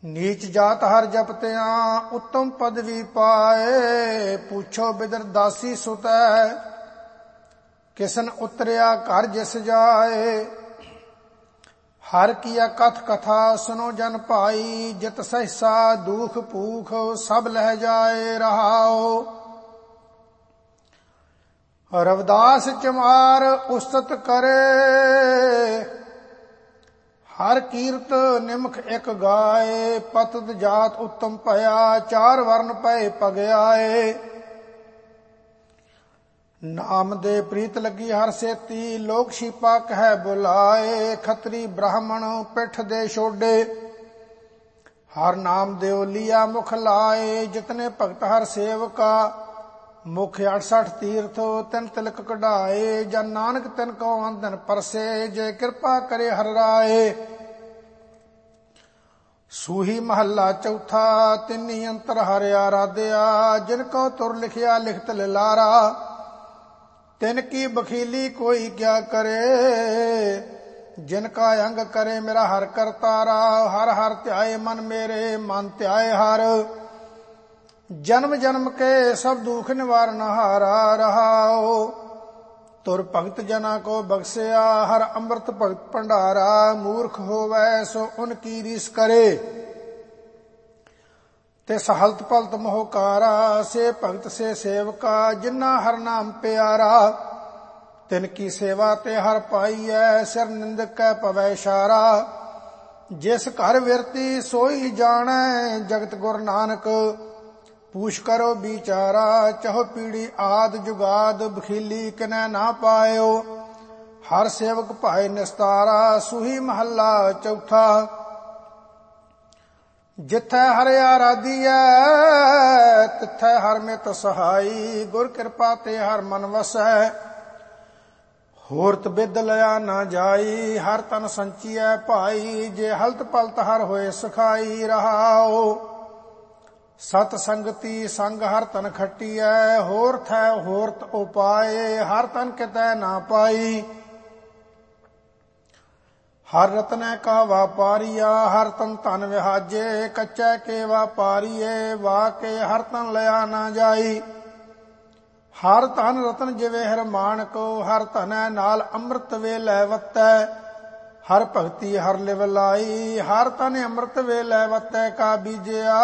नीच जात हर जपत्या उत्तम पदवी पाए। पूछो बिदर दासी सुतै किसन उतरिया घर जिस जाए। हर किया कथ कथा सुनो जन भाई जित सहसा दुख भूख सब लह जाए रहाओ। रविदास चमार उस्तत करे हर कीरत निमख एक गाए। पतत जात उत्तम पया चार वर्ण पए पगयाए। नाम दे प्रीत लगी हर सेती लोक शीपा कह बुलाए। खत्री ब्राह्मण पिठ दे छोड़े हर नाम देव लिया मुख लाए। जितने भगत हर सेवका मुख 68 तीर्थ तिन तिलक कढ़ाए। जन नानक तिन को अंधन परसे जे कृपा करे हर राए। सूही महला चौथा तिन्नी अंतर हर आराध्या। जिनको तुर लिखिया लिखत लिलारा तिन की बखीली कोई क्या करे। जिनका अंग करे मेरा हर करतारा। हर हर ध्याए मन मेरे मन ध्याए हर। जन्म जन्म के सब दुख निवारण हारा रहाओ। तुर भगत जना को बख्शिया हर अमृत भगत भंडारा। मूर्ख होवै सो उनकी रीस करे तिस हलत पलत मोहकारा। से भगत से सेवका जिन्ना हर नाम प्यारा। तिनकी सेवा ते हर पाईऐ सिर निंदक कै पवै इशारा। जिस घर विरती सोई जानै जगत गुर नानक। पूछ करो बिचारा चहो पीढ़ी आद जुगाद बखीली किनै ना पायो। हर सेवक भाई निस्तारा। सूही महला चौथा जिथै हर आराधीऐ तिथै हर मित सहाई। गुर कृपा ते हर मन वसै होरत बिद लिया ना जाई। हर तन संचिऐ भाई जे हलत पलत हर होए सखाई रहाओ। सत संगति संग हर तन खट्टीऐ होर थै होरत उपाए। हर तन कितै ना पाई हर रत्न का व्यापारिया। हर तन धन विहाजे कच्चे के व्यापारीए। वाह के हर तन लया ना जाई। हर धन रतन जिवे हर मानको। हर धन नाल अमृत वे लै वतै। हर भगति हर लिव लाई। हर तन अमृत वे लै वतै का बीजिया।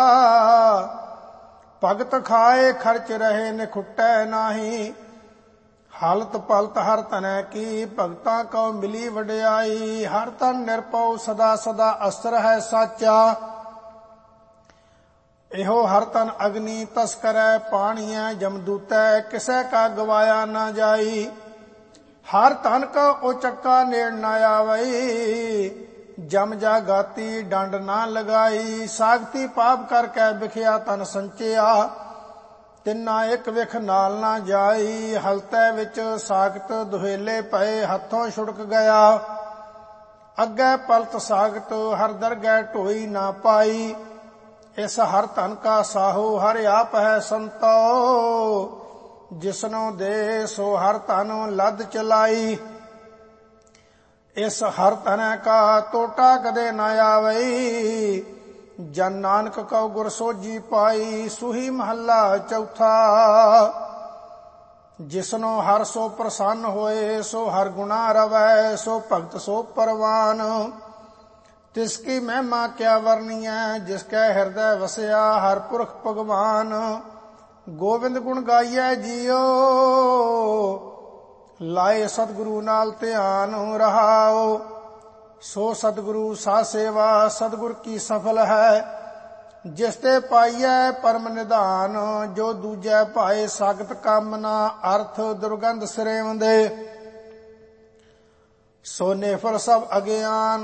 भगत खाए खर्च रहे निखुटै नाही। हालत पलत हर तनै की भगतां को मिली वडियाई। हर तन निरपौ सदा सदा अस्त्र है साचा। इहो हर तन अग्नि तस्करै पाणीऐ जमदूतै किसै का गवाया ना जाई। हर धन का उचक्का नेड़ ना आवई। जम जा गाती डंड ना लगाई। सागती पाप करके बिखिया तन संचिया। तिन्ना एक विख नाल ना जाई। हलते विच सागत दुहेले पए हथों छुड़क गया। अग्गे पलत सागत हर दरगह ढोई ना पाई। इस हर धन का साहू हर आप है संतो। जिसनो दे सो हर धन लद चलाई। इस हर धन का टोटा कदे न आवई। जन नानक को गुर सोजी पाई। सूही महला चौथा जिसनो हर सो प्रसन्न होए सो हर गुणा रवै। सो भगत सो परवान तिसकी महिमा क्या वर्णिय। जिसके हृदय वसया हर पुरख भगवान। गोविंद गुण गाइए जियो लाए सतगुरु नाल ध्यान रहाओ। सो सतगुरु सा सेवा सतगुर की सफल है। जिसते पाइए परम निधान। जो दूजे पाए सागत कामना अर्थ दुर्गंध सिरेवंदे। सो नेफल सब अज्ञान